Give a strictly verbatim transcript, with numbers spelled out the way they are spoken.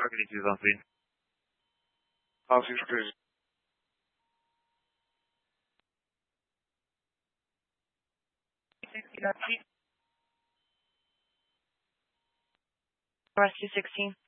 Rocket two thousand three. Policy security. Rest two sixteen.